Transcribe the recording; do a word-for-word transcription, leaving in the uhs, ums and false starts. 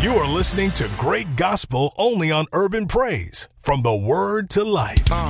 You are listening to great gospel only on Urban Praise. From the Word to Life. Uh.